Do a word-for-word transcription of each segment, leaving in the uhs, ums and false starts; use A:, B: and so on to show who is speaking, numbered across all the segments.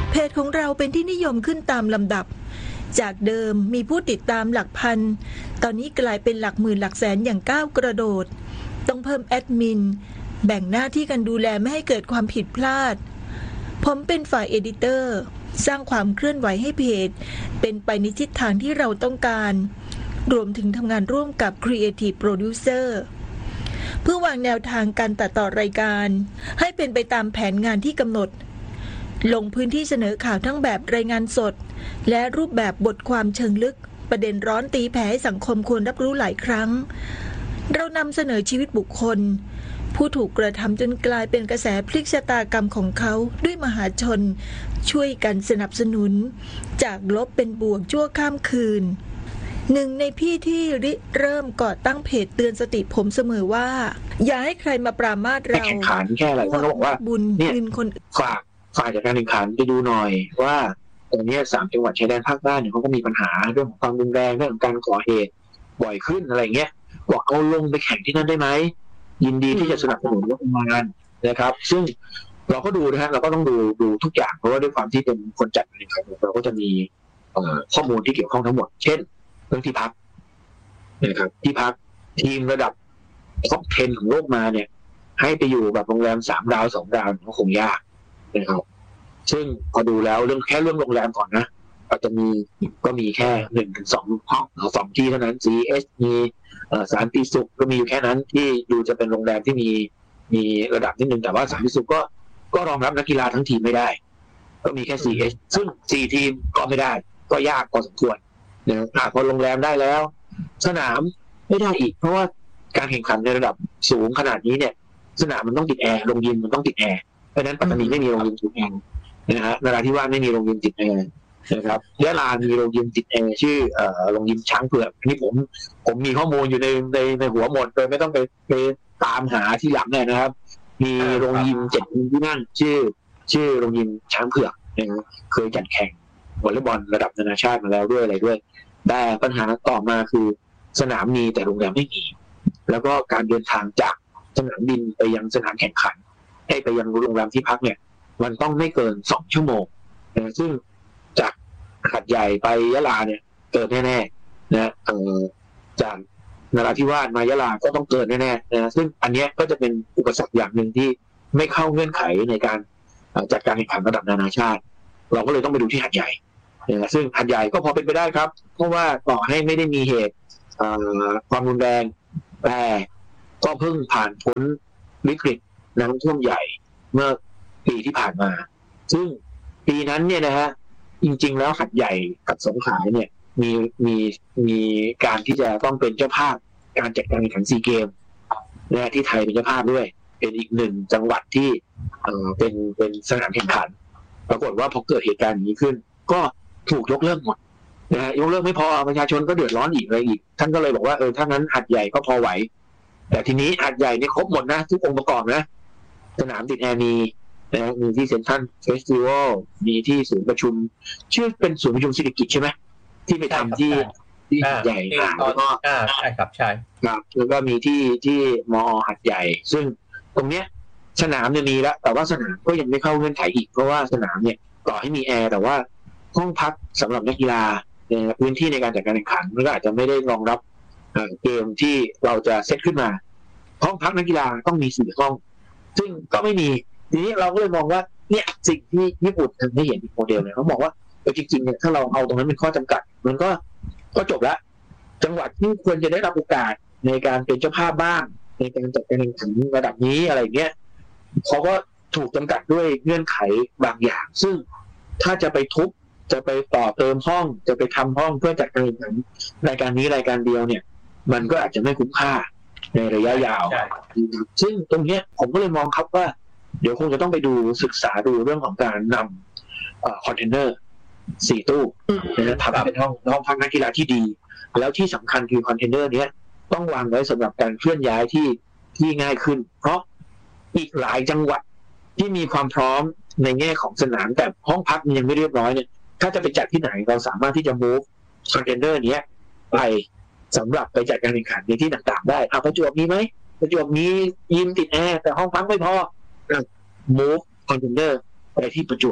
A: เพจของเราเป็นที่นิยมขึ้นตามลำดับจากเดิมมีผู้ติดตามหลักพันตอนนี้กลายเป็นหลักหมื่นหลักแสนอย่างก้าวกระโดดต้องเพิ่มแอดมินแบ่งหน้าที่กันดูแลไม่ให้เกิดความผิดพลาดผมเป็นฝ่ายเอดิเตอร์สร้างความเคลื่อนไหวให้เพจเป็นไปในทิศทางที่เราต้องการรวมถึงทำงานร่วมกับ Creative Producer เพื่อวางแนวทางการตัดต่อรายการให้เป็นไปตามแผนงานที่กำหนดลงพื้นที่เสนอข่าวทั้งแบบรายงานสดและรูปแบบบทความเชิงลึกประเด็นร้อนตีแผ่ให้สังคมควรรับรู้หลายครั้งเรานำเสนอชีวิตบุคคลผู้ถูกกระทำจนกลายเป็นกระแสพลิกชะตากรรมของเขาด้วยมหาชนช่วยกันสนับสนุนจากลบเป็นบวกชั่วข้ามคืนหนึ่งในพี่ที่ริเริ่มก่อตั้งเพจเตือนสติผมเสมอว่าอย่าให้ใครมาปรามาสเรา
B: แข่งขันแค่อะไรท่านก็บอกว่า
A: บุญเงินคน
B: ฝากฝ่ายจัดการแข่งขันไปดูหน่อยว่าตอนนี้สามจังหวัดชายแดนภาคใต้เนี่ยเขาก็มีปัญหาเรื่องของความรุนแรงเรื่องของการก่อเหตุบ่อยขึ้นอะไรเงี้ยบอกเอาลงไปแข่งที่นั่นได้ไหมยินดีที่จะสนับสนุนงบประมาณนะครับซึ่งเราก็ดูนะฮะเราก็ต้องดูดูทุกอย่างเพราะว่าด้วยความที่เป็นคนจัดการแข่งขันเราก็จะมีข้อมูลที่เกี่ยวข้องทั้งหมดเช่นเรื่องที่พักนะครับที่พักทีมระดับท็อปสิบของโลกมาเนี่ยให้ไปอยู่แบบโรงแรมสามดาวสองดาวก็คงยากนะครับซึ่งพอดูแล้วเรื่องแค่เรื่องโรงแรมก่อนนะอาจจะมีก็มีแค่หนึ่งถึงสองห้องสองที่เท่านั้น ซี เอส มีสารติสุขก็มีอยู่แค่นั้นที่ดูจะเป็นโรงแรมที่มีมีระดับนิดนึงแต่ว่าสารติสุขก็ก็รองรับนักกีฬาทั้งทีมไม่ได้ก็มีแค่ ซี เอส ซึ่งสี่ทีมก็ไม่ได้ก็ยากพอสมควรนะพอโรงแรมได้แล้วสนามไม่ได้อีกเพราะว่าการแข่งขันในระดับสูงขนาดนี้เนี่ยสนามมันต้องติดแอร์โรงยิมมันต้องติดแอร์เพราะฉะนั้นปัตตานีไม่มีโรงยิมติดแอร์นะฮะนราธิวาสไม่มีโรงยิมติดแอร์นะครับยะลามีโรงยิมติดแอร์ชื่อเอ่อโรงยิมช้างเผือกนี่ผมผมมีข้อมูลอยู่ในในในหัวหมดโดยไม่ต้องไปไปตามหาที่หลังเนี่ยนะครับมีโรงยิมเจ็ดยิมที่นั่นชื่อชื่อโรงยิมช้างเผือกนะเคยจัดแข่งวอลเลย์บอลระดับนานาชาติมาแล้วด้วยอะไรด้วยแต่ปัญหาต่อมาคือสนามมีแต่โรงแรมไม่มีแล้วก็การเดินทางจากสนามบินไปยังสนามแข่งขันให้ไปยังโรงแรมที่พักเนี่ยมันต้องไม่เกินสองชั่วโมงนะซึ่งจากหาดใหญ่ไปยะลาเนี่ยเกินแน่ๆนะเอ่อจากนราธิวาสมายะลาก็ต้องเกินแน่ๆนะซึ่งอันนี้ก็จะเป็นอุปสรรคอย่างหนึ่งที่ไม่เข้าเงื่อนไขในการจัดการแข่งขันระดับนานาชาติเราก็เลยต้องไปดูที่หาดใหญ่นะซึ่งหาดใหญ่ก็พอเป็นไปได้ครับเพราะว่าต่อให้ไม่ได้มีเหตุความรุนแรงแต่ก็เพิ่งผ่านพ้นวิกฤตน้ำท่วมใหญ่เมื่อปีที่ผ่านมาซึ่งปีนั้นเนี่ยนะฮะจริงๆแล้วหาดใหญ่กับสงขลาเนี่ยมีมีมีการที่จะต้องเป็นเจ้าภาพการจัดการแข่งขันซีเกมนะที่ไทยเป็นเจ้าภาพด้วยเป็นอีกหนึ่งจังหวัดที่เอ่อเป็นเป็นสนามแข่งขันปรากฏว่าพอเกิดเหตุการณ์นี้ขึ้นก็ถูกยกเลิกหมดนะฮะยกเลิกไม่พอประชาชนก็เดือดร้อนอีกอะไรอีกท่านก็เลยบอกว่าเออถ้างั้นหาดใหญ่ก็พอไหวแต่ทีนี้หาดใหญ่นี่ครบหมดนะทุกองค์ประกอบนะสนามติดแอร์มีนะมีที่เซ็นทรัลเฟสติวัลมีที่ศูนย์ประชุมชื่อเป็นศูนย์ประชุมเศรษฐกิจใช่ไหมที่ไปทำที่ที่หาดใหญ่แล้วก็
C: ใช่ครับใช่
B: ครับแล้วก็มีที่ที่มอหาดใหญ่ซึ่งตรงเนี้ยสนามเนี่ยมีแล้วแต่ว่าสนามก็ยังไม่เข้าเงื่อนไขอีกเพราะว่าสนามเนี่ยต่อให้มีแอร์แต่ว่าห้องพักสำหรับนักกีฬาพื้นที่ในการจัดการแข่งขันมันก็อาจจะไม่ได้รองรับเกมที่เราจะเซตขึ้นมาห้องพักนักกีฬาต้องมีสี่ห้องซึ่งก็ไม่มีทีนี้เราก็เลยมองว่าเนี่ยสิ่งที่ญี่ปุ่นทำให้เห็นอีกโมเดลเนี่ยเขาบอกว่าจริงๆเนี่ยถ้าเราเอาตรงนั้นเป็นข้อจำกัดมันก็ก็จบแล้วจังหวัดที่ควรจะได้รับโอกาสในการเป็นเจ้าภาพบ้างในการจัดการแข่งขันระดับนี้อะไรเงี้ยเขาก็ถูกจำกัดด้วยเงื่อนไขบางอย่างซึ่งถ้าจะไปทุบจะไปต่อเติมห้องจะไปทำห้องเพื่อจัดการแข่งขันรายการนี้รายการเดียวเนี่ยมันก็อาจจะไม่คุ้มค่าในระยะยาวซึ่งตรงนี้ผมก็เลยมองครับว่าเดี๋ยวคงจะต้องไปดูศึกษาดูเรื่องของการนำคอนเทนเนอร์สี่ตู้นะทำเป็นห้องห้องพักนักกีฬาที่ดีแล้วที่สำคัญคือคอนเทนเนอร์นี้ต้องวางไว้สำหรับการเคลื่อนย้ายที่ที่ง่ายขึ้นเพราะอีกหลายจังหวัดที่มีความพร้อมในแง่ของสนามแต่ห้องพักมันยังไม่เรียบร้อยเนี่ยถ้าจะไปจัดที่ไหนเราสามารถที่จะ move คอนเทนเนอร์นี้ไปสำหรับไปจัดการแข่งขันในที่ต่างๆได้อ่ะประจวบมีไหมประจวบมียิมติดแอร์แต่ห้องพักไม่พอ move คอนเทนเนอร์ไปที่ประจวบ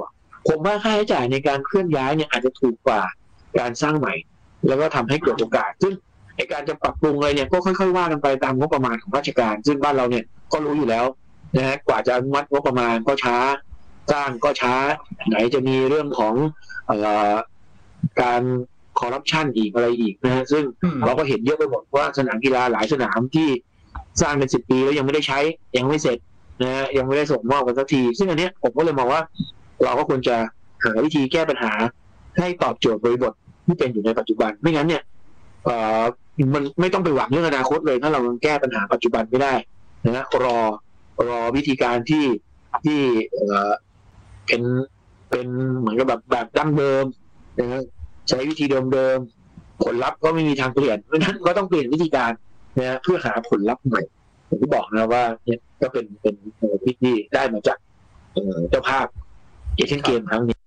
B: ผมว่าค่าใช้จ่ายในการเคลื่อนย้ายเนี่ยอาจจะถูกกว่าการสร้างใหม่แล้วก็ทำให้เกิดโอกาสซึ่งในการจะปรับปรุงอะไรเนี่ยก็ค่อยๆว่ากันไปตามงบประมาณของราชการซึ่งบ้านเราเนี่ยก็รู้อยู่แล้วนะฮะกว่าจะอนุมัติงบประมาณก็ช้าสร้างก็ช้าไหนจะมีเรื่องของเอ่อการคอร์รัปชันอีกอะไรอีกนะฮะซึ่งเราก็เห็นเยอะไปหมดว่าสนามกีฬาหลายสนามที่สร้างเป็นสิบปีแล้วยังไม่ได้ใช้ยังไม่เสร็จนะฮะยังไม่ได้ส่งมอบกันสักทีซึ่งอันนี้ผมก็เลยมองว่าเราก็ควรจะหาวิธีแก้ปัญหาให้ตอบโจทย์บริบทที่เป็นอยู่ในปัจจุบันไม่งั้นเนี่ยเอ่อมันไม่ต้องไปหวังเรื่องอนาคตเลยถ้าเราแก้ปัญหาปัจจุบันไม่ได้นะรอรอวิธีการที่ที่เอ่อเป็นเป็นเหมือนกับแบบแบบดั้งเดิมนะฮะใช้วิธีเดิมๆผลลัพธ์ก็ไม่มีทางเปลี่ยนเพราะฉะนั้นก็ต้องเปลี่ยนวิธีการนะฮะเพื่อหาผลลัพธ์ใหม่ผมที่บอกนะว่าเนี่ยก็เป็นเป็นวิธีได้มาจากเจ้าภาพเอเชียนเกมครั้งนี้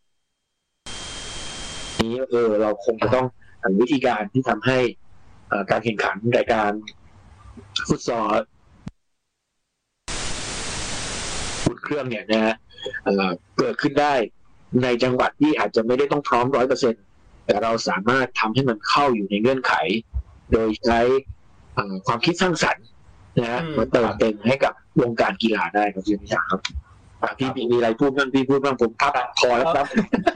B: นี้เออเราคงจะต้องหาวิธีการที่ทำให้การแข่งขันรายการฟุตซอลฟุตเครื่องเนี่ยนะฮะเกิดขึ้นได้ในจังหวัดที่อาจจะไม่ได้ต้องพร้อมร้อยเปอร์เซ็นต์แต่เราสามารถทำให้มันเข้าอยู่ในเงื่อนไขโดยใช้ความคิดสร้างสรรค์นะฮะมาเติมเต็มให้กับวงการกีฬาได้ครับพี่นิชาครับพี่มีอะไรพูดบ้างพี่พูดบ้างผมพักพอแล้วครับ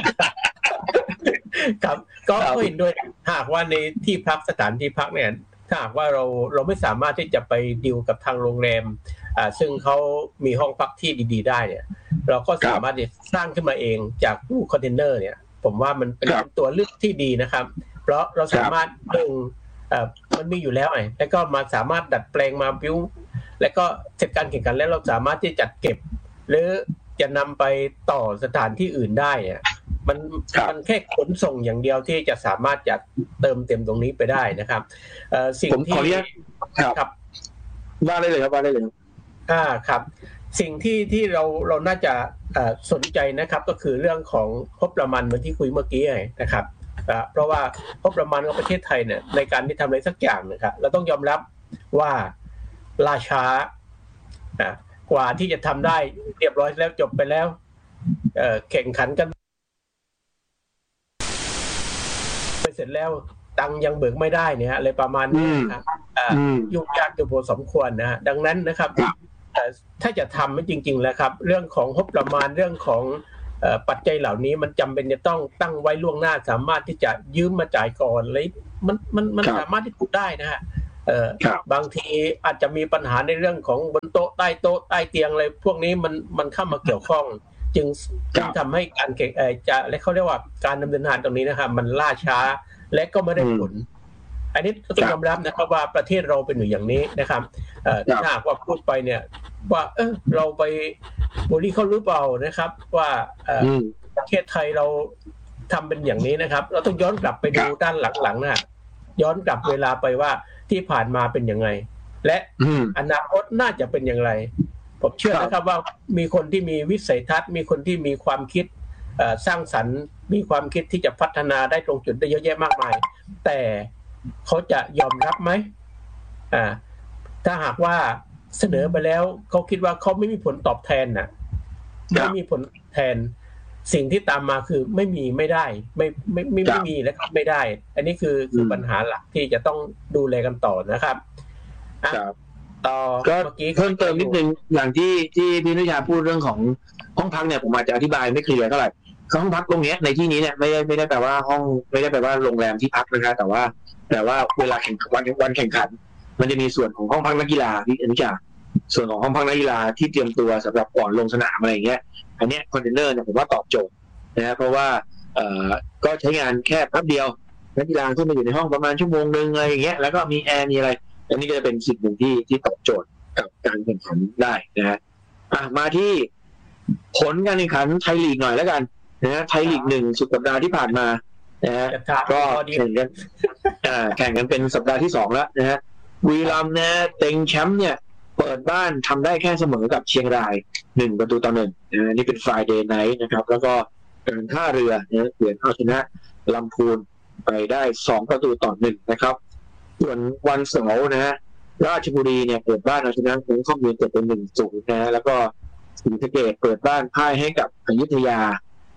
C: ครับก็เห็นด้วยหากว่าในที่พักสถานที่พักเนี่ยถ้าหากว่าเราเราไม่สามารถที่จะไปดีลกับทางโรงแรมอ่าซึ่งเขามีห้องพักที่ดีๆได้เนี่ยเราก็สามารถจะสร้างขึ้นมาเองจากตู้คอนเทนเนอร์เนี่ยผมว่ามันเป็นตัวเลือกที่ดีนะครับเพราะเราสามารถดึงอ่ามันมีอยู่แล้วไงแล้วก็มาสามารถดัดแปลงมาบิวแล้วก็เสร็จการแข่งขันแล้วเราสามารถที่จะจัดเก็บหรือจะนำไปต่อสถานที่อื่นได้เนี่ยมันมันแค่ขนส่งอย่างเดียวที่จะสามารถจะเติมเต็มตรงนี้ไปได้นะครับเอ่อสิ่งที่
B: ครับว่าได้เลยครับว่าได้เลย
C: อ่าครับสิ่งที่ที่เราเราน่าจะสนใจนะครับก็คือเรื่องของงบประมาณเหมือนที่คุยเมื่อกี้นะครับเพราะว่างบประมาณของประเทศไทยเนี่ยในการที่ทำอะไรสักอย่างนะครับเราต้องยอมรับว่าล่าช้านะกว่าที่จะทำได้เรียบร้อยแล้วจบไปแล้วเอ่อแข่งขันกันไปเสร็จแล้วตังยังเบิกไม่ได้เนี่ยอะไรประมาณนี้นะครับยุ่งยากอยู่พอสมควรนะดังนั้นนะครับถ้าจะทำจริงๆแล้วครับเรื่องของงบประมาณเรื่องของปัจจัยเหล่านี้มันจำเป็นจะต้องตั้งไว้ล่วงหน้าสามารถที่จะยืมมาจ่ายก่อนเลยมันมันมันสามารถที่จะได้นะฮะเอ่อบางทีอาจจะมีปัญหาในเรื่องของบนโต๊ะใต้โต๊ะใต้เตียงอะไรพวกนี้มันมันเข้ามาเกี่ยวข้องจึงจึงทำให้การเก่งเอ่อจะและเขาเรียกว่าการดำเนินงานตรงนี้นะครับมันล่าช้าและก็ไม่ได้ผลอันนี้ต้องยอมรับนะครับว่าประเทศเราเป็นอยู่อย่างนี้นะครับเอ่อถ้าหากว่าพูดไปเนี่ยว่าเออเราไปบูลลี่เขาหรือเปล่านะครับว่าเอ่อประเทศไทยเราทำเป็นอย่างนี้นะครับเราต้องย้อนกลับไปดูด้านหลังๆนะย้อนกลับเวลาไปว่าที่ผ่านมาเป็นยังไงและอนาคตน่าจะเป็นอย่างไรผมเชื่อนะครับว่ามีคนที่มีวิสัยทัศน์มีคนที่มีความคิดสร้างสรรค์มีความคิดที่จะพัฒนาได้ตรงจุดได้เยอะแยะมากมายแต่เขาจะยอมรับไหมอ่าถ้าหากว่าเสนอไปแล้วเขาคิดว่าเขาไม่มีผลตอบแทนน่ะไม่มีผลแทนสิ่งที่ตามมาคือไม่มีไม่ได้ไม่ไม่ไม่ไม่มีและไม่ได้อันนี้คือคือปัญหาหลักที่จะต้องดูแลกันต่อนะครับ
B: ต่อก็เพิ่มเติมนิดนึงอย่างที่ที่พี่นุชาพูดเรื่องของห้องพักเนี่ยผมอาจจะอธิบายไม่เคลียร์เท่าไหร่ห้องพักตรงนี้ในที่นี้เนี่ยไม่ได้ไม่ได้แปลว่าห้องไม่ได้แปลว่าโรงแรมที่พักนะครับแต่ว่าแต่ว่าเวลาแข่งวันวันแข่งขันมันจะมีส่วนของห้องพักนักกีฬาพี่นุชาส่วนของห้องพักนักกีฬาที่เตรียมตัวสำหรับก่อนลงสนามอะไรอย่างเงี้ยอันนี้คอนเทนเนอร์เนี่ยผมว่าตอบโจทย์นะเพราะว่าเอ่อก็ใช้งานแค่แป๊บเดียวนักกีฬาขึ้นมาอยู่ในห้องประมาณชั่วโมงนึงอะไรอย่างเงี้ยแล้วก็มีแอร์มีอะไรอันนี้ก็จะเป็นสิ่งหนึ่งที่ที่ตอบโจทย์กับการแข่งขันได้นะฮะอ่ะมาที่ผลการแข่งขันไทยลีกหน่อยแล้วกันนะฮะไทยลีกหนึ่งสุดสัปดาห์ที่ผ่านมานะฮะก็แข่งกันอ่าแข่งกันเป็นสัปดาห์ที่สองแล้วนะฮะบุรีรัมย์นะเต็งแชมป์เนี่ยเปิดบ้านทำได้แค่เสมอกับเชียงรายหนึ่งประตูต่อหนึ่งนะนี่เป็น Friday Night นะครับแล้วก็การท่าเรือเนี่ยเปลี่ยนเอาชนะลำพูนไปได้สองประตูต่อหนึ่งนะครับส่วนวันเสาร์นะฮะราชบุรีเนี่ยเปิดบ้านเอาชนะของข้อมูลเจ็ดเป็นหนึ่งศูนย์นะแล้วก็ศรีสะเกษเปิดบ้านพ่ายให้กับอยุธยา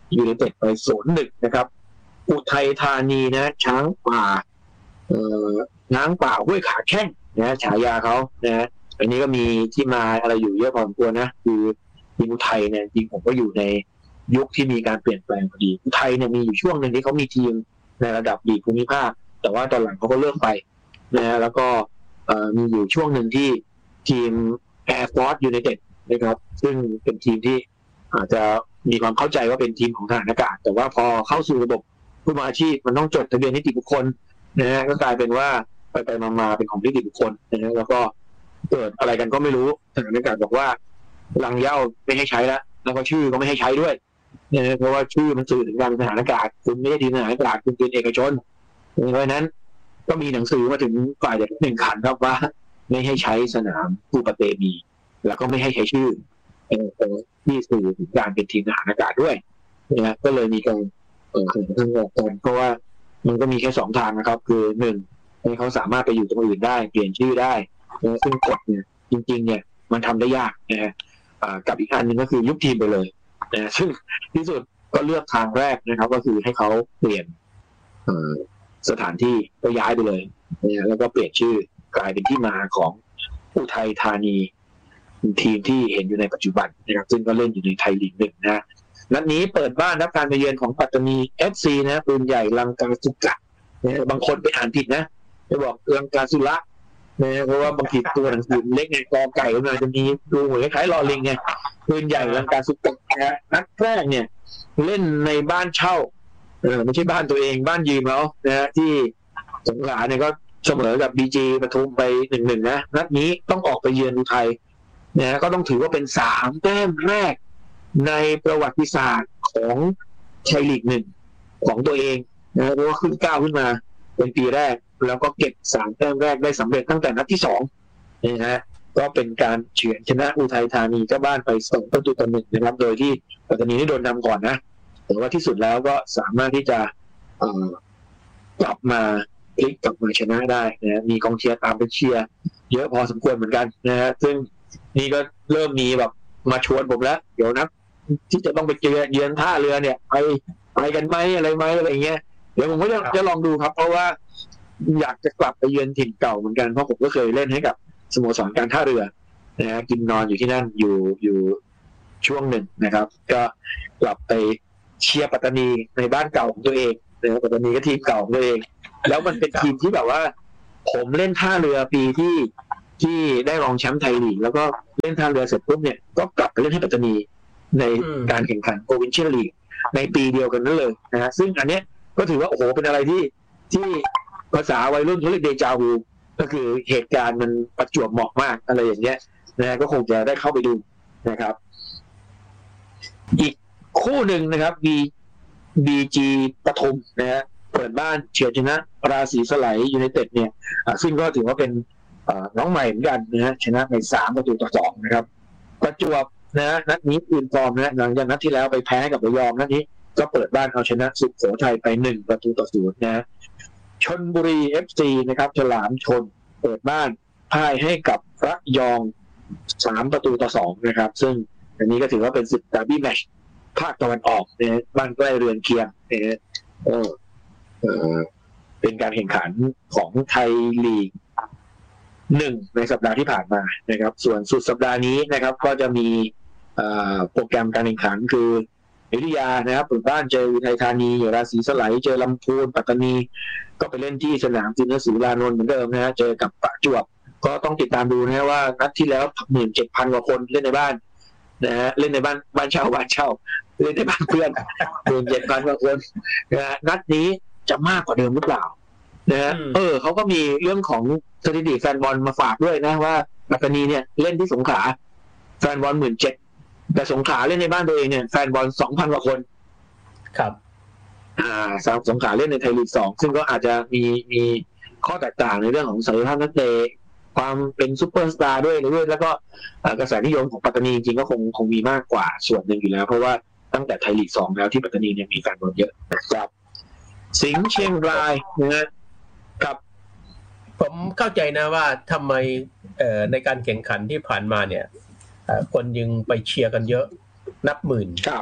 B: ยูไนเต็ดไป ศูนย์หนึ่ง นะครับอุทัยธานีนะช้างป่าเอ่อช้างป่าห้วยขาแข้งนะฉายาเขานะอันนี้ก็มีที่มาอะไรอยู่เยอะพอสมควรนะคือทีมอุทัยเนี่ยจริงผมก็อยู่ในยุคที่มีการเปลี่ยนแปลงพอดีอุทัยเนี่ยมีอยู่ช่วงหนึ่งที่เขามีทีมในระดับลีกภูมิภาคแต่ว่าตอนหลังเขาก็เลิกไปนะแล้วก็มีอยู่ช่วงหนึ่งที่ทีม Air Force United นะครับซึ่งเป็นทีมที่อาจจะมีความเข้าใจว่าเป็นทีมของทหารอากาศแต่ว่าพอเข้าสู่ระบบผู้มืออาชีพมันต้องจดทะเบียนนิติบุคคลนะฮะก็กลายเป็นว่าไปไปมาๆเป็นของนิติบุคคลนะฮะแล้วก็เกิดอะไรกันก็ไม่รู้ทหารอากาศบอกว่ารังเหย้าไม่ให้ใช้แล้วแล้วก็ชื่อก็ไม่ให้ใช้ด้วยนะเพราะว่าชื่อมันสื่อถึงการเป็นทหารอากาศคุณไม่ใช่ทีมทหารอากาศคุณเป็นเอกชนเพราะฉะนั้นก็มีหนังสือมาถึงฝ่ายเด็กหนึ่งขันครับว่าไม่ให้ใช้สนามปูปะเตมีแล้วก็ไม่ให้ใช้ชื่อที่สื่อถึงการเป็นทีมทหารอากาศด้วยนะก็เลยมีการเอ่อทางออกกันเพราะว่ามันก็มีแค่สองทางนะครับคือหนึ่งให้เขาสามารถไปอยู่ตรงอื่นได้เปลี่ยนชื่อได้นะซึ่งกฎเนี่ยจริงๆเนี่ยมันทำได้ยากนะฮะกับอีกอันหนึ่งก็คือยุบทีมไปเลยนะซึ่งที่สุดก็เลือกทางแรกนะครับก็คือให้เขาเปลี่ยนสถานที่ก็ย้ายไปเลยนะแล้วก็เปลี่ยนชื่อกลายเป็นที่มาของอุทัยธานีทีมที่เห็นอยู่ในปัจจุบันนะครับซึ่งก็เล่นอยู่ในไทยลีกหนึ่งนะนัดนี้เปิดบ้านรับการไปเยือนของปัตตานี เอฟ ซี นะปืนใหญ่ลังกาสุกะนะบางคนไปอ่านผิดนะไปบอกลังกาสุระนะเพราะว่าบางทีตัวหนังสือเล็กไงกอไก่มันจะมีดูเหมือนคล้ายๆลอลิงไงปืนใหญ่ลังกาสุกะนะนัดแรกเนี่ยเล่นในบ้านเช่าเออไม่ใช่บ้านตัวเองบ้านยืมเขานะที่สงขลาเนี่ยก็เสมอกับ บี จี ปทุมไป หนึ่งหนึ่ง นะนัดนี้ต้องออกไปเยือนอุทัยนะก็ต้องถือว่าเป็นสามแต้มแรกในประวัติศาสตร์ของไทยลีกหนึ่งของตัวเองนะเพราะว่าขึ้นก้าวขึ้นมาเป็นปีแรกแล้วก็เก็บสามแต้มแรกได้สำเร็จตั้งแต่นัดที่สองนะฮะก็เป็นการเฉือนชนะอุทัยธานีเจ้าบ้านไปสองประตูต่อหนึ่งนะครับโดยที่ปัตตานีได้โดนนำก่อนนะแต่ว่าที่สุดแล้วก็สามารถที่จะกลับมาพลิกกลับมาชนะได้นะมีกองเชียร์ตามไปเชียร์เยอะพอสมควรเหมือนกันนะฮะซึ่งนี่ก็เริ่มมีแบบมาชวนผมแล้วเดี๋ยวนะที่จะต้องไปเจอเยือนท่าเรือเนี่ยไปไปกันไหมอะไรไหมอะไรเงี้ยเดี๋ยวผมก็จะจะลองดูครับเพราะว่าอยากจะกลับไปเยือนถิ่นเก่าเหมือนกันเพราะผมก็เคยเล่นให้กับสโมสรการท่าเรือนะฮะกินนอนอยู่ที่นั่นอยู่อยู่ช่วงหนึ่งนะครับก็กลับไปเชียร์ปัตตานีในบ้านเก่าของตัวเองนะปัตตานีก็ทีมเก่าของตัวเองแล้วมันเป็นทีมที่แบบว่าผมเล่นท่าเรือปีที่ที่ได้รองแชมป์ไทยลีกแล้วก็เล่นท่าเรือเสร็จปุ๊บเนี่ยก็กลับไปเล่นให้ปัตตานีในการแข่งขันโปรวินเชียลลีกในปีเดียวกันนั่นเลยนะฮะซึ่งอันเนี้ยก็ถือว่าโอ้โหเป็นอะไรที่ที่ภาษาวัยรุ่นเขาเรียกเดจาวูก็คือเหตุการณ์มันประจวบเหมาะมากอะไรอย่างเงี้ยนะก็คงจะได้เข้าไปดูนะครับอีกคู่หนึ่งนะครับ B บี จี ปทุมนะฮะเปิดบ้านเฉือนชนะราศีสไลยูไนเต็ดเนี่ยซึ่งก็ถือว่าเป็นน้องใหม่เหมือนกันนะฮะชนะไปสามประตูต่อสองนะครับประจวบนะนัดนี้อื่นฟอร์มนะหลังจากนัดที่แล้วไปแพ้กับระยองนัดนี้ก็เปิดบ้านเอาชนะสุโขทัยไปหนึ่งประตูต่อศูนย์นะชลบุรี เอฟ ซี นะครับฉลามชนเปิดบ้านพ่ายให้กับระยองสามประตูต่อสองนะครับซึ่งอันนี้ก็ถือว่าเป็นศึกดาร์บี้แมตช์ภาคตะวันออกนะบ้านใกล้เรือนเคียงนะเออเออเป็นการแข่งขันของไทยลีกหนึ่งในสัปดาห์ที่ผ่านมานะครับส่วนสุดสัปดาห์นี้นะครับก็จะมีโปรแกรมการแข่งขันคืออยุธยานะครับเปิดบ้านเจออุทัยธานีราศีสไลเจอลำพูนปัตตานีก็ไปเล่นที่สนามจินศรีลานนท์เหมือนเดิมนะฮะเจอกับประจวบก็ต้องติดตามดูนะฮะว่านัดที่แล้ว หนึ่งหมื่นเจ็ดพัน กว่าคนเล่นในบ้านนะฮะเล่นในบ้านบ้านเช่าบ้านเช่าเล่นในบ้านเพื่อน หนึ่งหมื่นเจ็ดพัน กว่าคนนะฮะนัดนี้จะมากกว่าเดิมหรือเปล่านะฮะเออเขาก็มีเรื่องของสถิติแฟนบอลมาฝากด้วยนะว่าปัตตานีเนี่ยเล่นที่สงขลาแฟนบอล หนึ่งหมื่นเจ็ดพัน แต่สงขลาเล่นในบ้านตัวเองเนี่ยแฟนบอล สองพัน กว่าคน
C: ครับ
B: อ่าสงขลาเล่นในไทยลีกสองซึ่งก็อาจจะมีมีข้อแตกต่างในเรื่องของศักยภาพนักเตะความเป็นซุปเปอร์สตาร์ด้วยด้วยแล้วก็กระแสนิยมของปัตตานีจริงๆก็คงคงมีมากกว่าส่วนหนึ่งอยู่แล้วเพราะว่าตั้งแต่ไทยลีกสองแล้วที่ปัตตานีเนี่ยมีแฟนบอลเยอะนะครับสิงห์เชียงรายนะฮะกับ
C: ผมเข้าใจนะว่าทำไมในการแข่งขันที่ผ่านมาเนี่ยคนยังไปเชียร์กันเยอะนับหมื่น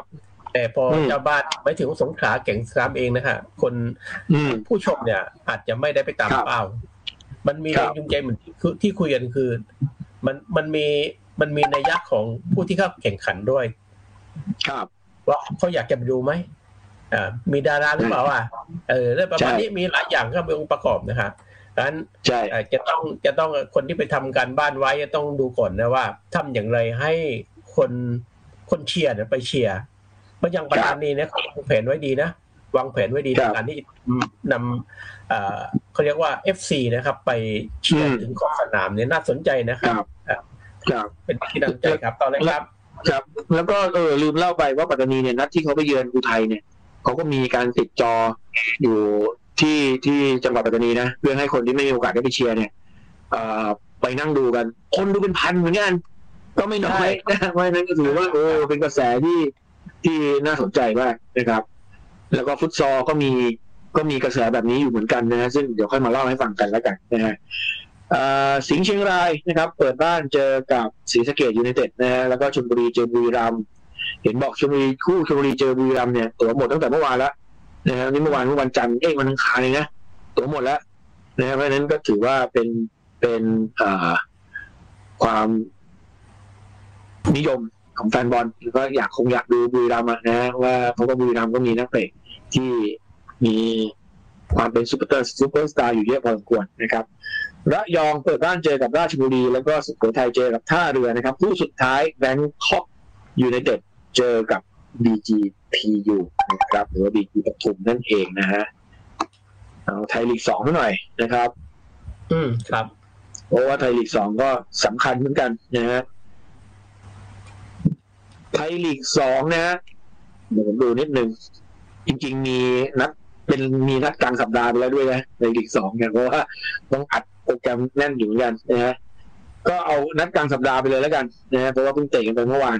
C: แต่พอเจ้าบ้านไปถึงสงขลาแก่งครามเองนะฮะคนผู้ชมเนี่ยอาจจะไม่ได้ไปตามเป้ามันมีแรงจูงใจเหมือนที่คุยกันคือมันมันมีมันมีนัยยะของผู้ที่เข้าแข่งขันด้วย
B: ครับ
C: ว่าเขาอยากจะไปดูไหมอ่ามีดาราหรือเปล่าอ่ะเออเรื่องประมาณนี้มีหลายอย่างเข้าไปองค์ประกอบนะครับดังนั้นจะต้องจะต้องคนที่ไปทำการบ้านไว้จะต้องดูก่อนนะว่าทำอย่างไรให้คนคนเชียร์เนี่ยไปเชียร์เพราะอย่างประธานนี้เนี่ยเขาวางแผนไว้ดีนะวางแผนไว้ดีในการที่นำเขาเรียกว่า เอฟ ซี นะครับไปเชียร์ถึงขอบสนามเนี่ยน่าสนใจนะครับเป็นที่น่าสนใจครับต่อเลยครับ
B: ครับแล้วก็เออลืมเล่าไปว่าปัตตานีเนี่ยนัดที่เขาไปเยือนอุทัยเนี่ยเขาก็มีการติดจออยู่ที่ที่จังหวัดปัตตานีนะเพื่อให้คนที่ไม่มีโอกาสได้ไปเชียร์เนี่ยไปนั่งดูกันคนดูเป็นพันเหมือนกันก็ไม่น้อยนะเพราะฉะนั้นก็ถือว่าโอ้เป็นกระแสที่ที่น่าสนใจมากนะครับแล้วก็ฟุตซอลก็มีก็มีกระแสแบบนี้อยู่เหมือนกันนะฮะซึ่งเดี๋ยวค่อยมาเล่าให้ฟังกันแล้วกันนะฮะสิงห์เชียงรายนะครับเปิดบ้านเจอกับศรีสะเกษยูไนเต็ดนะฮะแล้วก็ชลบุรีเจอบุรีรัมย์เห็นบอกชลบุรีคู่ชลบุรีเจอบุรีรัมย์เนี่ยตั๋วหมดตั้งแต่เมื่อวานแล้วนะฮะนี่เมื่อวานเมื่อวันจันทร์เอ้ยวันอังคารเลยนะตั๋วหมดแล้วนะเพราะฉะนั้นก็ถือว่าเป็นเป็นความนิยมของแฟนบอลแล้วก็อยากคงอยากดูบุรีรัมย์นะว่าเพราะว่าบุรีรัมย์ก็มีนักเตะที่มีความเป็นซูเปอร์ซูเปอร์สตาร์อยู่เยอะพอสมควรนะครับระยองเปิดบ้านเจอกับราชบุรีแล้วก็สุโขทัยเจอกับท่าเรือนะครับคู่สุดท้ายแบงคอกยูไนเต็ดเจอกับ บี จี พี ยู นะครับหรือว่า บี จี ปทุมนั่นเองนะฮะเอาไทยลีกสองหน่อยนะครับ
C: อืมครับ
B: เพราะว่าไทยลีกสองก็สำคัญเหมือนกันนะฮะไทยลีกสองนะฮะเดี๋ยวผมดูนิดนึงจริงๆมีนัดเป็นมีนัดกลางสัปดาห์ไปแล้วด้วยนะในลีกสองเนี่ยเพราะว่าต้องอัดโปรแกรมแน่นอยู่เหมือนกันนะฮะก็เอานัดกลางสัปดาห์ไปเลยแล้วกันนะฮะเพราะว่าเพิ่งเตะกันไปเมื่อวาน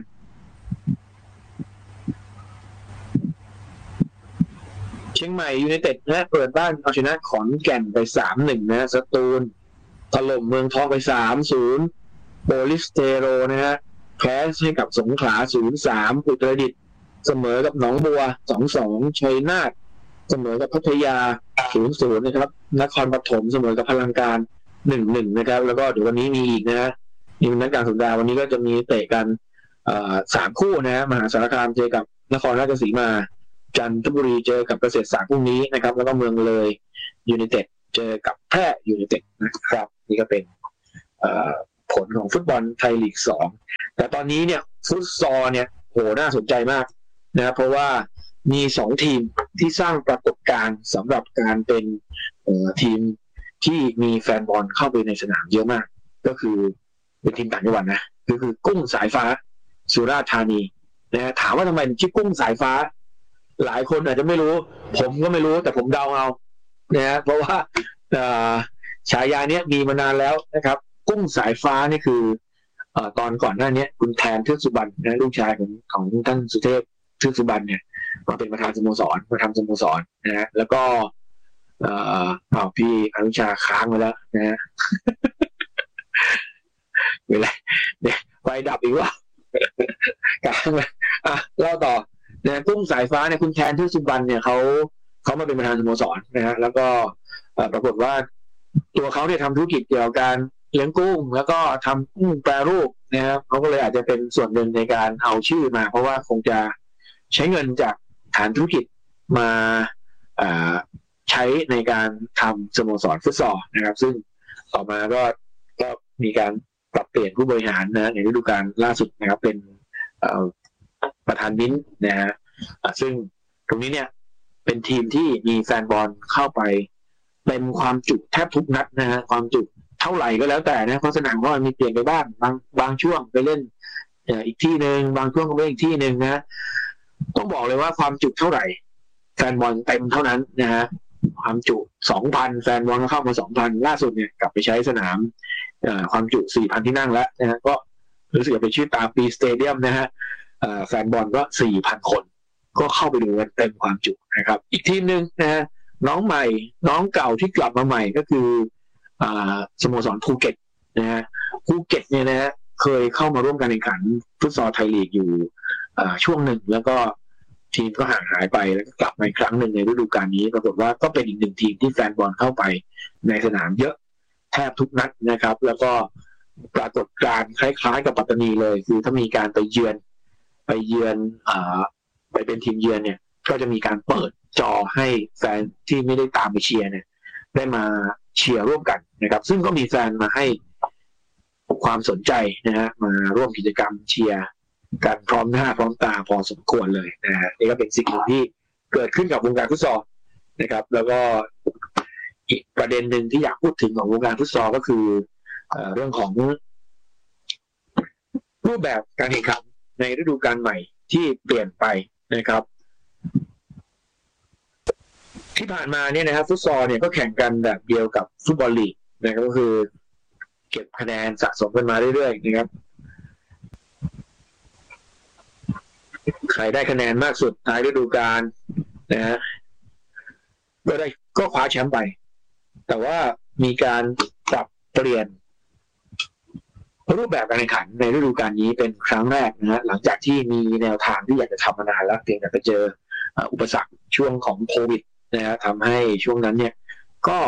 B: เชียงใหม่ยูไนเต็ดนะเปิดบ้านเอาชนะขอนแก่นไป สามหนึ่ง นะสตูลถล่มเมืองทองไป สามศูนย์ โปลิสเทโรนะฮะแพ้ให้กับสงขลา ศูนย์สาม อุตรดิตถ์เสมอกับหนองบัว สองสอง ชัยนาทเสมอกับพัทยา ศูนย์ศูนย์ นะครับนครปฐมเสมอกับพลังการ หนึ่งหนึ่ง นะครับแล้วก็เดี๋ยววันนี้มีอีกนะฮะนี่เป็นนัดกลางสัปดาห์วันนี้ก็จะมีเตะกันเอ่อสามคู่นะฮะมหาสารคามเจอกับนครราชสีมาจันทบุรีเจอกับเกษตรศาสตร์พรุ่งนี้นะครับแล้วก็เมืองเลยยูไนเต็ดเจอกับแพร่ยูไนเต็ดนะครับนี่ก็เป็นผลของฟุตบอลไทยลีกสองแต่ตอนนี้เนี่ยฟุตซอลเนี่ยโหน่าสนใจมากนะเพราะว่ามีสองทีมที่สร้างปรากฏการณ์สำหรับการเป็นทีมที่มีแฟนบอลเข้าไปในสนามเยอะมากก็คือเป็นทีมต่างจังหวัดนะก็คือกุ้งสายฟ้าสุราษฎร์ธานีนะถามว่าทำไมชื่อกุ้งสายฟ้าหลายคนอาจจะไม่รู้ผมก็ไม่รู้แต่ผมเดาเอานะเพราะว่าฉายาเนี้ยมีมานานแล้วนะครับกุ้งสายฟ้านี่คือตอนก่อนหน้านี้คุณแทนเทือกสุบรรณนะลูกชายของของท่านสุเทพเทือกสุบรรณเนี่ยมาเป็นประธานสโมสรมาทำสโมสรนะฮะแล้วก็เอ่อเอาพี่อนุชาค้างไปแล้วนะฮะเวลาเนี่ยไฟดับอีกว่าค้างไปอ่ะเล่าต่อนะกุ้งสายฟ้าเนี่ยคุณแทนเทือกสุบรรณเนี่ยเขาเขามาเป็นประธานสโมสรนะฮะแล้วก็ปรากฏว่าตัวเขาเนี่ยทำธุรกิจเกี่ยวกับการเลี้ยงกุ้งแล้วก็ทำกุ้งแปรรูปนะครับเขาก็เลยอาจจะเป็นส่วนหนึ่งในการเอาชื่อมาเพราะว่าคงจะใช้เงินจากฐานธุรกิจมาใช้ในการทำสโมสรฟุตซอลนะครับซึ่งต่อมาก็ก็มีการปรับเปลี่ยนผู้บริหารนะในฤดูกาลล่าสุดนะครับเป็นประธานมิ้นท์นะฮะซึ่งตรงนี้เนี่ยเป็นทีมที่มีแฟนบอลเข้าไปเต็มความจุแทบทุกนัดนะฮะความจุเท่าไหร่ก็แล้วแต่นะเพราะสนามก็มีเปลี่ยนไปบ้างบางบางช่วงไปเล่นอีกที่หนึ่งบางช่วงก็ไปอีกที่หนึ่งนะต้องบอกเลยว่าความจุเท่าไหร่แฟนบอลเต็มเท่านั้นนะฮะความจุ สองพัน แฟนบอลก็เข้ามา สองพัน ล่าสุดเนี่ยกลับไปใช้สนามความจุ สี่พัน ที่นั่งแล้วนะฮะก็รู้สึกจะเป็นชื่อตาปีสเตเดียมนะฮะแฟนบอลก็ สี่พัน คนก็เข้าไปดูกันเต็มความจุนะครับอีกทีมนึงนะฮะน้องใหม่น้องเก่าที่กลับมาใหม่ก็คือสโมสรภูเก็ตนะฮะภูเก็ตเนี่ยนะฮะเคยเข้ามาร่วมการแข่งขันฟุตซอลไทยลีกอยู่ช่วงหนึ่งแล้วก็ทีมก็ห่างหายไปแล้วก็กลับมาอีกครั้งหนึ่งในฤดูกาลนี้ปรากฏว่าก็เป็นอีกหนึ่งทีมที่แฟนบอลเข้าไปในสนามเยอะแทบทุกนัดนะครับแล้วก็ปรากฏการณ์คล้ายๆกับปัตตานีเลยคือถ้ามีการไปเยือนไปเยือนอ่าไปเป็นทีมเยือนเนี่ยก็จะมีการเปิดจอให้แฟนที่ไม่ได้ตามไปเชียร์เนี่ยได้มาเชียร์ร่วมกันนะครับซึ่งก็มีแฟนมาให้ความสนใจนะฮะมาร่วมกิจกรรมเชียร์กันพร้อมหน้าพร้อมตาพอสมควรเลยนะฮะนี่ก็เป็นสิ่งที่เกิดขึ้นกับวงการฟุตซอลนะครับแล้วก็อีกประเด็นหนึ่งที่อยากพูดถึงของวงการฟุตซอลก็คือเอ่อเรื่องของรูปแบบการแข่งขันในฤดูกาลใหม่ที่เปลี่ยนไปนะครับที่ผ่านมาเนี่ยนะครับฟุตซอลเนี่ยก็แข่งกันแบบเดียวกับฟุตบอลลีกนะครับก็คือเก็บคะแนนสะสมกันมาเรื่อยๆนะครับใครได้คะแนนมากสุดท้ายฤดูกาลนะฮะก็ได้ก็คว้าแชมป์ไปแต่ว่ามีการปรับเปลี่ยนรูปแบบการแข่งขันในฤดูกาลนี้เป็นครั้งแรกนะฮะหลังจากที่มีแนวทางที่อยากจะทำมานานแล้วเพียงแต่ไปเจออุปสรรคช่วงของโควิดนะฮะทำให้ช่วงนั้นเนี่ยก็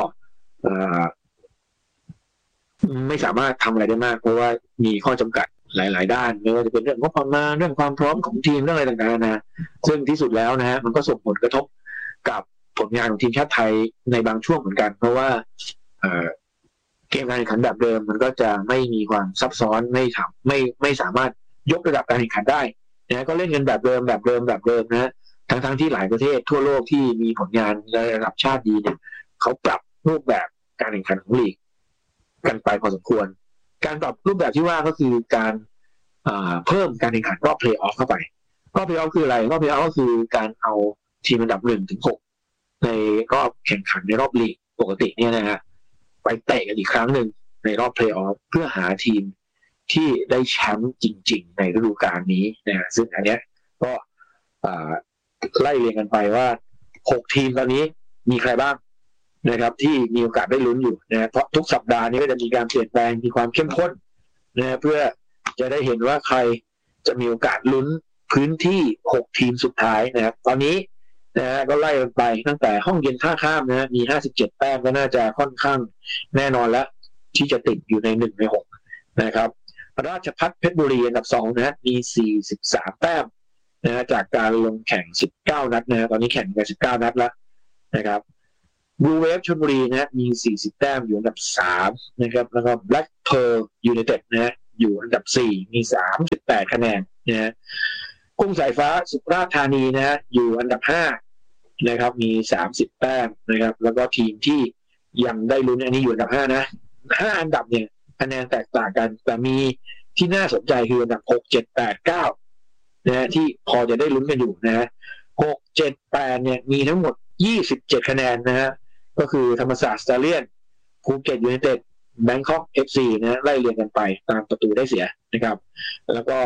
B: ไม่สามารถทำอะไรได้มากเพราะว่ามีข้อจำกัดหลายๆด้านไม่ว่าจะเป็นเรื่องงบประมาณเรื่องความพร้อมของทีมเรื่องอะไรต่างๆนะซึ่งที่สุดแล้วนะฮะมันก็ส่งผลกระทบกับผลงานของทีมชาติไทยในบางช่วงเหมือนกันเพราะว่าเกมการแข่งขันแบบเดิมมันก็จะไม่มีความซับซ้อนไม่ทำไม่ไม่สามารถยกระดับการแข่งขันได้นะก็เล่นกันแบบเดิมแบบเดิมแบบเดิมนะทั้งทั้งที่หลายประเทศทั่วโลกที่มีผลงานระดับชาติดีเนี่ยเขาปรับรูปแบบการแข่งขันของลีกกันไปพอสมควรการปรับรูปแบบที่ว่าก็คือการเพิ่มการแข่งขันรอบเพลย์ออฟเข้าไปรอบเพลย์ออฟคืออะไรรอบเพลย์ออฟก็คือการเอาทีมอันดับหนึ่งถึงหกในรอบแข่งขันในรอบลีกปกติเนี่ยนะฮะไปเตะกันอีกครั้งหนึ่งในรอบเพลย์ออฟเพื่อหาทีมที่ได้แชมป์จริงๆในฤดูกาลนี้นะซึ่งอันเนี้ยก็ไล่เรียงกันไปว่าหกทีมตอนนี้มีใครบ้างนะครับที่มีโอกาสได้ลุ้นอยู่นะเพราะทุกสัปดาห์นี้ก็จะมีการเปลี่ยนแปลงมีความเข้มข้นนะเพื่อจะได้เห็นว่าใครจะมีโอกาสลุ้นพื้นที่หกทีมสุดท้ายนะครับตอนนี้นะก็ไล่กันไปตั้งแต่ห้องเย็นท่าข้ามนะมีห้าสิบเจ็ดแต้มก็น่าจะค่อนข้างแน่นอนแล้วที่จะติดอยู่ในหนึ่งในหกนะครับราชภัฏเพชรบุรีอันดับสองนะมีสี่สิบสามแต้มนะจากการลงแข่งสิบเก้านัดนะตอนนี้แข่งกันสิบเก้านัดแล้วนะครับบลูเวฟชลบุรีนะมีสี่สิบแต้มอยู่อันดับสามนะครับแล้วก็แบล็คเพิร์ลยูไนเต็ดนะอยู่อันดับสี่มีสามสิบแปดคะแนนนะกุ้งสายฟ้าสุราษฎร์ธานีนะอยู่อันดับห้านะครับมีสามสิบแต้มนะครับแล้วก็ทีมที่ยังได้ลุ้นอันนี้อยู่อันดับห้านะห้าอันดับเนี่ยคะแนนแตกต่างกันแต่มีที่น่าสนใจคืออันดับหก เจ็ด แปด เก้านะที่พอจะได้ลุ้นกันอยู่นะหก เจ็ด แปดเนี่ยมีทั้งหมดยี่สิบเจ็ดคะแนนนะฮะก็คือธรรมศาสตร์สตาร์เลียนภูเก็ตยูไนเต็ดแบงคอก เอฟ ซี นะไล่เรียงกันไปตามประตูได้เสียนะครับแล้วก็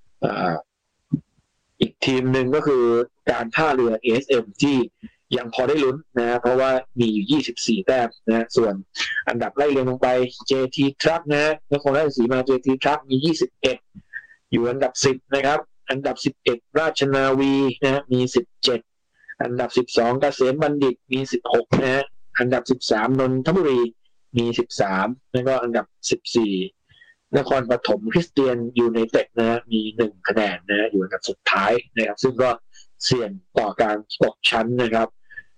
B: อีกทีมหนึ่งก็คือการท่าเรือ เอ เอส เอ็ม ที่ยังพอได้ลุ้นนะเพราะว่ามีอยู่ยี่สิบสี่แต้มนะส่วนอันดับไล่เรียงลงไป เจ ที Truck นะนครราชสีมา เจ ที Truck มียี่สิบเอ็ดอยู่อันดับสิบนะครับอันดับสิบเอ็ดราชนาวีนะมีสิบเจ็ดอันดับสิบสองเกษมบัณฑิตมีสิบหกนะฮะอันดับสิบสามนนทบุรีมีสิบสามแล้วก็อันดับสิบสี่นครปฐมคริสเตียนยูไนเต็ดนะมีหนึ่งคะแนนนะอยู่อันดับสุดท้ายนะครับซึ่งก็เสี่ยงต่อการตกชั้นนะครับ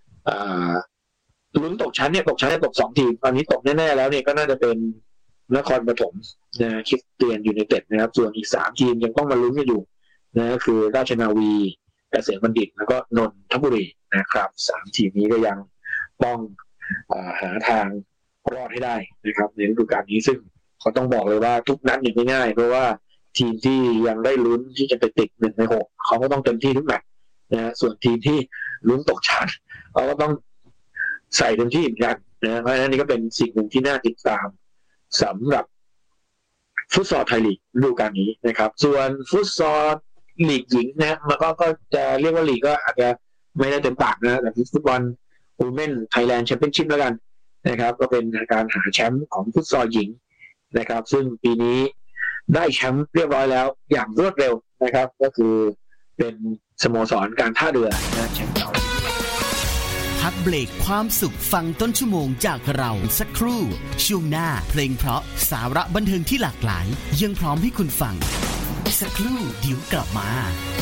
B: ลุ้นตกชั้นเนี่ยตกชั้นเนี่ยตกสองทีมตอนนี้ตกแน่ๆแล้วเนี่ยก็น่าจะเป็นนครปฐมนะคริสเตียนยูไนเต็ดนะครับส่วนอีกสามทีมยังต้องมาลุ้นกันอยู่นะก็คือราชนาวีเกษมบัณฑิตแล้วก็นนทบุรีนะครับสามทีมนี้ก็ยังต้องอ่าหาทางรอดให้ได้นะครับในฤดูกาลนี้ซึ่งเขาต้องบอกเลยว่าทุกนัดยังไม่ง่ายเพราะว่าทีมที่ยังได้ลุ้นที่จะไปติดหนึ่งในหกเขาก็ต้องเต็มที่ทุกนัดนะส่วนทีมที่ลุ้นตกชั้นเขาก็ต้องใส่เต็มที่เหมือนกันนะเพราะฉะนั้นนี่ก็เป็นสิ่งหนึ่งที่น่าติดตามสำหรับฟุตซอลไทยลีกฤดูกาลนี้นะครับส่วนฟุตซอลลีกหญิงนะมันก็ก็จะเรียกว่าลีกก็อาจจะไม่ได้เต็มปากนะแต่ฟุตบอลวูแมนไทยแลนด์แชมเปี้ยนชิพแล้วกันนะครับก็เป็นการหาแชมป์ของฟุตซอลหญิงนะครับซึ่งปีนี้ได้แชมป์เรียบร้อยแล้วอย่างรวดเร็วนะครับก็คือเป็นสโมสรการท่าเรือนะแชมป์เก่า
D: พักเบรกความสุขฟังต้นชั่วโมงจากเราสักครู่ช่วงหน้าเพลงเพราะสาระบันเทิงที่หลากหลายยังพร้อมให้คุณฟังสักครู่เดี๋ยวกลับมา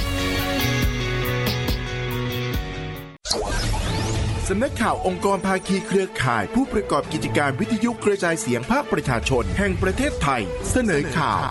E: สำนักข่าวองค์กรภาคีเครือข่ายผู้ประกอบกิจการวิทยุกระจายเสียงภาคประชาชนแห่งประเทศไทยเสนอข่าว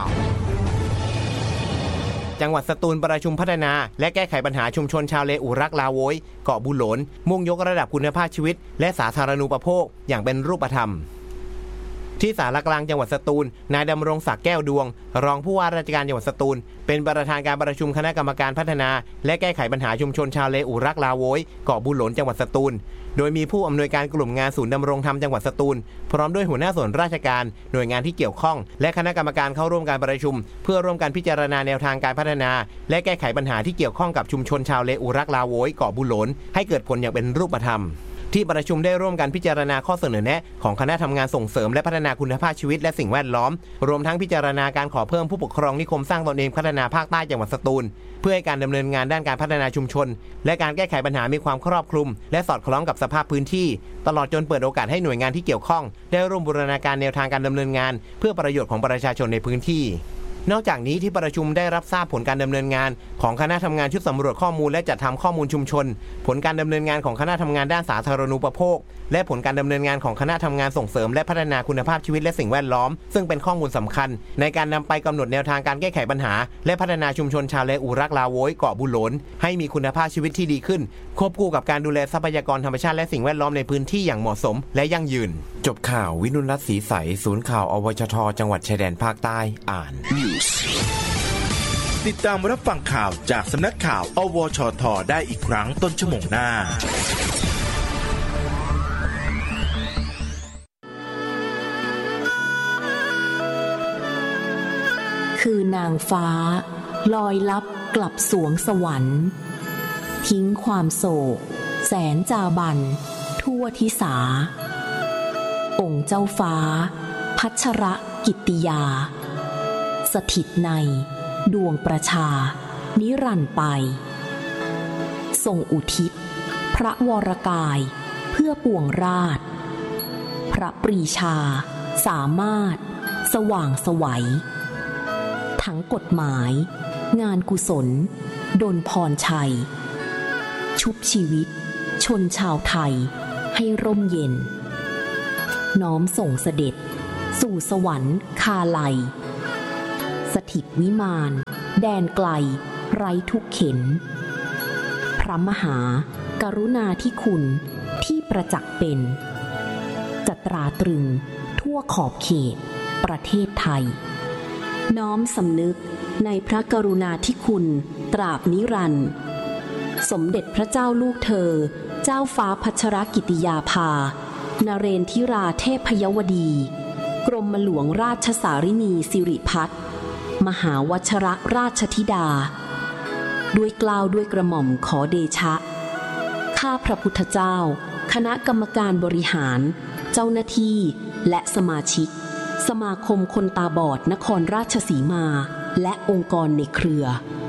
F: จังหวัดสตูลประชุมพัฒนาและแก้ไขปัญหาชุมชนชาวเลอูรักลาโวยเกาะบุหลนมุ่งยกระดับคุณภาพชีวิตและสาธารณูปโภคอย่างเป็นรูปธรรมที่ศาลากลางจังหวัดสตูลนายดำรงศักดิ์แก้วดวงรองผู้ว่าราชการจังหวัดสตูลเป็นประธานการประชุมคณะกรรมการพัฒนาและแก้ไขปัญหาชุมชนชาวเลอูรักลาโวยเกาะบุหลนจังหวัดสตูลโดยมีผู้อำนวยการกลุ่มงานศูนย์ดำรงธรรมจังหวัดสตูลพร้อมด้วยหัวหน้าส่วนราชการหน่วยงานที่เกี่ยวข้องและคณะกรรมการเข้าร่วมการประชุมเพื่อร่วมกันพิจารณาแนวทางการพัฒนาและแก้ไขปัญหาที่เกี่ยวข้องกับชุมชนชาวเลอูรักลาโวยเกาะบุหลนให้เกิดผลอย่างเป็นรูปธรรมที่ประชุมได้ร่วมกันพิจารณาข้อเสนอแนะของคณะทำงานส่งเสริมและพัฒนาคุณภาพชีวิตและสิ่งแวดล้อมรวมทั้งพิจารณาการขอเพิ่มผู้ปกครองนิคมสร้างตนเองพัฒนาภาคใต้จังหวัดสตูลเพื่อให้การดำเนินงานด้านการพัฒนาชุมชนและการแก้ไขปัญหามีความครอบคลุมและสอดคล้องกับสภาพพื้นที่ตลอดจนเปิดโอกาสให้หน่วยงานที่เกี่ยวข้องได้ร่วมบูรณาการแนวทางการดำเนินงานเพื่อประโยชน์ของประชาชนในพื้นที่นอกจากนี้ที่ประชุมได้รับทราบผลการดำเนินงานของคณะทำงานชุดสำรวจข้อมูลและจัดทำข้อมูลชุมชนผลการดำเนินงานของคณะทำงานด้านสาธารณูปโภคและผลการดำเนินงานของคณะทำงานส่งเสริมและพัฒนาคุณภาพชีวิตและสิ่งแวดล้อมซึ่งเป็นข้อมูลสำคัญในการนำไปกำหนดแนวทางการแก้ไขปัญหาและพัฒนาชุมชนชาวเลอูรักลาโวยเกาะบุหลนให้มีคุณภาพชีวิตที่ดีขึ้นควบคู่กับการดูแลทรัพยากรธรรมชาติและสิ่งแวดล้อมในพื้นที่อย่างเหมาะสมและยั่งยืนจบข่าววินุรัตน์ศรีใสศูนย์ข่าวอวชทจังหวัดชายแดนภาคใต้อ่าน
E: ติดตามรับฟังข่าวจากสำนักข่าวอวชทได้อีกครั้งต้นชั่วโมงหน้า
G: คือนางฟ้าลอยลับกลับสวงสวรรค์ทิ้งความโศกแสนจาบันทั่วทิสาองค์เจ้าฟ้าพัชรกิตติยาสถิตในดวงประชานิรันดร์ไปทรงอุทิศพระวรกายเพื่อปวงราชพระปรีชาสามารถสว่างไสวทั้งกฎหมายงานกุศลดลพรชัยชุบชีวิตชนชาวไทยให้ร่มเย็นน้อมส่งเสด็จสู่สวรรค์คาไลสถิตวิมานแดนไกลไร้ทุกเข็นพระมหากรุณาธิคุณที่ประจักษ์เป็นจะตราตรึงทั่วขอบเขตประเทศไทยน้อมสำนึกในพระกรุณาธิคุณตราบนิรันดร์สมเด็จพระเจ้าลูกเธอเจ้าฟ้าพัชรกิติยาภานเรนทิราเทพยวดีกรมหลวงราชสารินีสิริพัฒน์มหาวชรราชธิดาด้วยเกล้าด้วยกระหม่อมขอเดชะข้าพระพุทธเจ้าคณะกรรมการบริหารเจ้าหน้าที่และสมาชิกสมาคมคนตาบอดนครราชสีมาและองค์กรในเครือ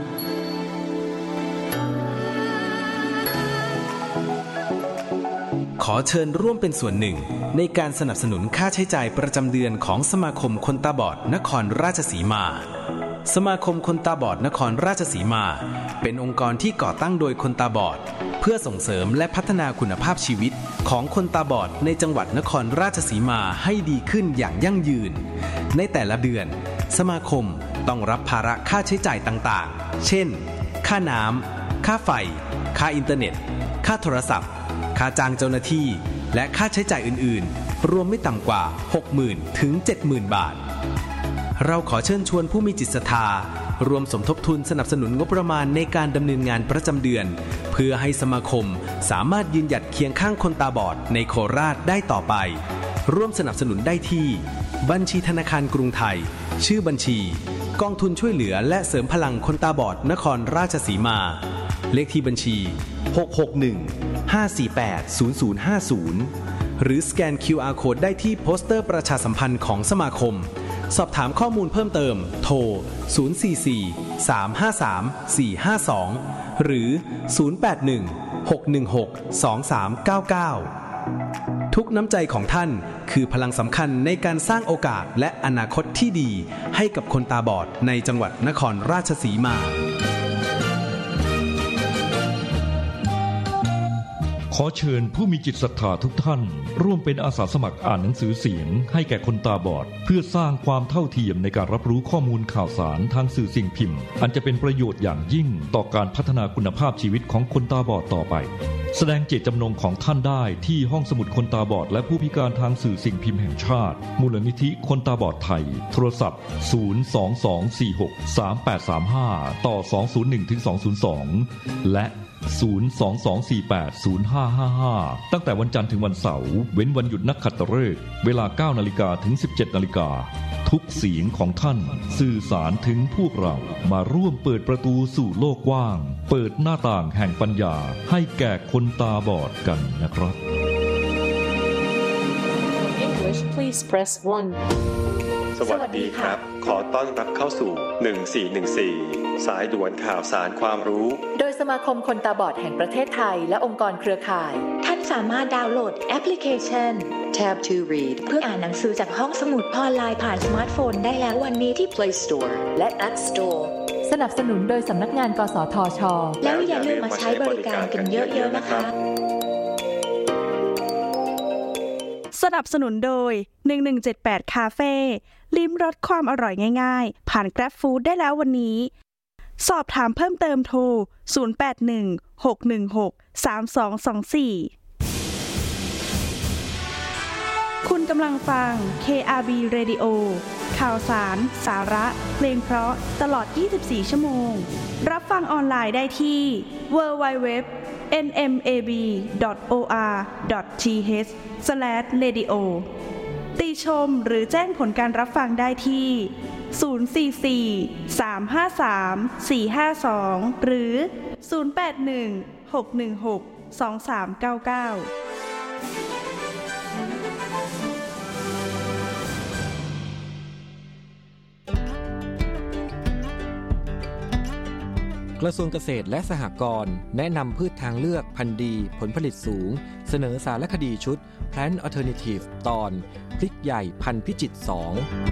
H: ขอเชิญร่วมเป็นส่วนหนึ่งในการสนับสนุนค่าใช้จ่ายประจำเดือนของสมาคมคนตาบอดนครราชสีมาสมาคมคนตาบอดนครราชสีมาเป็นองค์กรที่ก่อตั้งโดยคนตาบอดเพื่อส่งเสริมและพัฒนาคุณภาพชีวิตของคนตาบอดในจังหวัดนครราชสีมาให้ดีขึ้นอย่างยั่งยืนในแต่ละเดือนสมาคมต้องรับภาระค่าใช้จ่ายต่างๆเช่นค่าน้ำค่าไฟค่าอินเทอร์เน็ตค่าโทรศัพท์ค่าจ้างเจ้าหน้าที่และค่าใช้จ่ายอื่นๆรวมไม่ต่ำกว่า หกหมื่น ถึง เจ็ดหมื่น บาทเราขอเชิญชวนผู้มีจิตศรัทธารวมสมทบทุนสนับสนุนงบประมาณในการดำเนินงานประจำเดือนเพื่อให้สมาคมสามารถยืนหยัดเคียงข้างคนตาบอดในโคราชได้ต่อไปร่วมสนับสนุนได้ที่บัญชีธนาคารกรุงไทยชื่อบัญชีกองทุนช่วยเหลือและเสริมพลังคนตาบอดนครราชสีมาเลขที่บัญชีหก หก หนึ่ง ห้า สี่ แปด ศูนย์ ศูนย์ ห้า ศูนย์หรือสแกน คิว อาร์ Code ได้ที่โปสเตอร์ประชาสัมพันธ์ของสมาคมสอบถามข้อมูลเพิ่มเติมโทรศูนย์ สี่ สี่ สาม ห้า สาม สี่ ห้า สองหรือศูนย์ แปด หนึ่ง หก หนึ่ง หก สอง สาม เก้า เก้าทุกน้ำใจของท่านคือพลังสำคัญในการสร้างโอกาสและอนาคตที่ดีให้กับคนตาบอดในจังหวัดนครราชสีมา
I: ขอเชิญผู้มีจิตศรัทธาทุกท่านร่วมเป็นอาสาสมัครอ่านหนังสือเสียงให้แก่คนตาบอดเพื่อสร้างความเท่าเทียมในการรับรู้ข้อมูลข่าวสารทางสื่อสิ่งพิมพ์อันจะเป็นประโยชน์อย่างยิ่งต่อการพัฒนาคุณภาพชีวิตของคนตาบอดต่อไปแสดงเจตจำนงของท่านได้ที่ห้องสมุดคนตาบอดและผู้พิการทางสื่อสิ่งพิมพ์แห่งชาติมูลนิธิคนตาบอดไทยโทรศัพท์ศูนย์ สอง สอง สี่ หก สาม แปด สาม ห้าต่อ สอง ศูนย์ หนึ่ง ถึง สอง ศูนย์ สองและศูนย์ สอง สอง สี่ แปด ศูนย์ ห้า ห้า ห้าตั้งแต่วันจันทร์ถึงวันเสาร์เว้นวันหยุดนักขัตฤกษ์เวลา เก้า นาฬิกาถึง สิบเจ็ด นาฬิกาทุกเสียงของท่านสื่อสารถึงพวกเรามาร่วมเปิดประตูสู่โลกกว้างเปิดหน้าต่างแห่งปัญญาให้แก่คนตาบอดกันนะครับ
J: English please press one
K: สวัสดีครับขอต้อนรับเข้าสู่หนึ่งสี่หนึ่งสี่สายด่วนข่าวสารความรู้
J: โดยสมาคมคนตาบอดแห่งประเทศไทยและองค์กรเครือข่ายท่านสามารถดาวน์โหลดแอปพลิเคชัน Tab to Read เพื่ออ่านหนังสือจากห้องสมุดออนไลน์ผ่านสมาร์ทโฟนได้แล้ววันนี้ที่ Play Store และ App Store สนับสนุนโดยสำนักงานกสทช.แล้วอย่าลืมมาใช้บริการกันเยอะๆนะคะ
L: สนับสนุนโดยหนึ่งหนึ่งเจ็ดแปดคาเฟ่ลิ้มรสความอร่อยง่ายๆผ่าน Grab Food ได้แล้ววันนี้สอบถามเพิ่มเติมโทรศูนย์ แปด หนึ่ง หก หนึ่ง หก สาม สอง สอง สี่คุณกำลังฟัง เค อาร์ บี Radio ข่าวสาร สาระเพลงเพราะตลอดยี่สิบสี่ชั่วโมงรับฟังออนไลน์ได้ที่ ดับเบิลยู ดับเบิลยู ดับเบิลยู ดอท เอ็น เอ็ม เอ บี ดอท โอ อาร์ ดอท ที เอช สแลช เรดิโอ ติชมหรือแจ้งผลการรับฟังได้ที่ศูนย์ สี่ สี่ สาม ห้า สาม สี่ ห้า สองหรือศูนย์ แปด หนึ่ง หก หนึ่ง หก สอง สาม เก้า เก้าก
M: ระทรวงเกษตรและสหกรณ์แนะนำพืชทางเลือกพันธุ์ดีผลผลิตสูงเสนอสารคดีชุด Plant Alternative ตอนพริกใหญ่พันธุ์พิจิตรสอง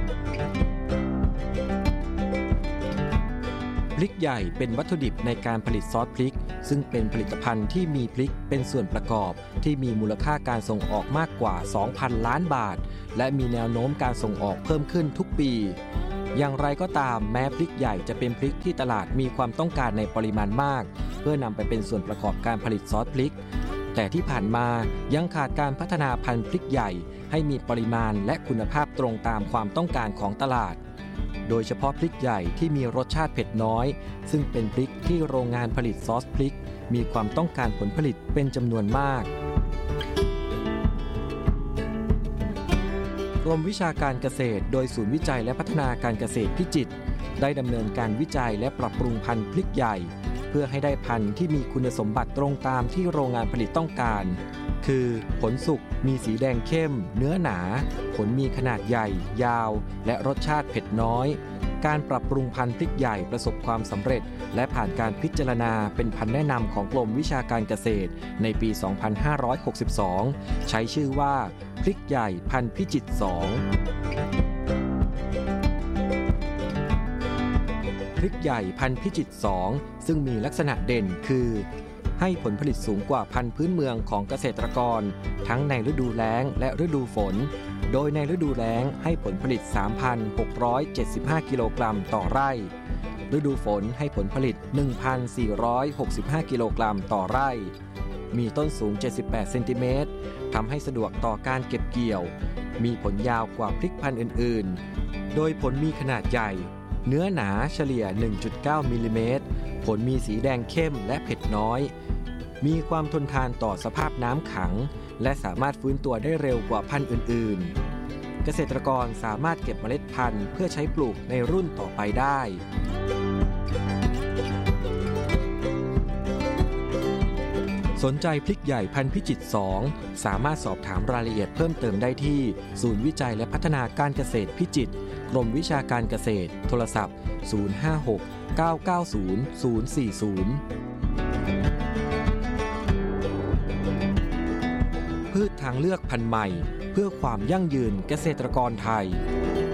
M: พริกใหญ่เป็นวัตถุดิบในการผลิตซอสพริกซึ่งเป็นผลิตภัณฑ์ที่มีพริกเป็นส่วนประกอบที่มีมูลค่าการส่งออกมากกว่า สองพัน ล้านบาทและมีแนวโน้มการส่งออกเพิ่มขึ้นทุกปีอย่างไรก็ตามแม้พริกใหญ่จะเป็นพริกที่ตลาดมีความต้องการในปริมาณมากเพื่อนำไปเป็นส่วนประกอบการผลิตซอสพริกแต่ที่ผ่านมายังขาดการพัฒนาพันธุ์พริกใหญ่ให้มีปริมาณและคุณภาพตรงตามความต้องการของตลาดโดยเฉพาะพริกใหญ่ที่มีรสชาติเผ็ดน้อยซึ่งเป็นพริกที่โรงงานผลิตซอสพริกมีความต้องการผลผลิตเป็นจำนวนมากกรมวิชาการเกษตรโดยศูนย์วิจัยและพัฒนาการเกษตรพิจิตรได้ดำเนินการวิจัยและปรับปรุงพันธุ์พริกใหญ่เพื่อให้ได้พันธุ์ที่มีคุณสมบัติตรงตามที่โรงงานผลิตต้องการคือผลสุกมีสีแดงเข้มเนื้อหนาผลมีขนาดใหญ่ยาวและรสชาติเผ็ดน้อยการปรับปรุงพันธุ์พริกใหญ่ประสบความสำเร็จและผ่านการพิจารณาเป็นพันธุ์แนะนำของกรมวิชาการเกษตรในปี สองพันห้าร้อยหกสิบสอง ใช้ชื่อว่าพริกใหญ่พันธุ์พิจิตรสองพริกใหญ่พันธุ์พิจิตรสองซึ่งมีลักษณะเด่นคือให้ผลผลิตสูงกว่าพันธุ์พื้นเมืองของเกษตรกรทั้งในฤดูแล้งและฤดูฝนโดยในฤดูแล้งให้ผลผลิต สามพันหกร้อยเจ็ดสิบห้า กิโลกรัมต่อไร่ฤดูฝนให้ผลผลิต หนึ่งพันสี่ร้อยหกสิบห้า กิโลกรัมต่อไร่มีต้นสูงเจ็ดสิบแปดเซนติเมตรทำให้สะดวกต่อการเก็บเกี่ยวมีผลยาวกว่าพริกพันธุ์อื่นๆโดยผลมีขนาดใหญ่เนื้อหนาเฉลี่ย หนึ่งจุดเก้า มิลลิเมตรผลมีสีแดงเข้มและเผ็ดน้อยมีความทนทานต่อสภาพน้ำขังและสามารถฟื้นตัวได้เร็วกว่าพันธุ์อื่นๆเกษตรกรสามารถเก็บเมล็ดพันธุ์เพื่อใช้ปลูกในรุ่นต่อไปได้สนใจพริกใหญ่พันธุ์พิจิตรสองสามารถสอบถามรายละเอียดเพิ่มเติมได้ที่ศูนย์วิจัยและพัฒนาการเกษตรพิจิตรกรมวิชาการเกษตรโทรศัพท์ศูนย์ ห้า หก เก้า เก้า ศูนย์ ศูนย์ สี่ ศูนย์พืชทางเลือกพันธุ์ใหม่เพื่อความยั่งยืนเกษตรกรไทย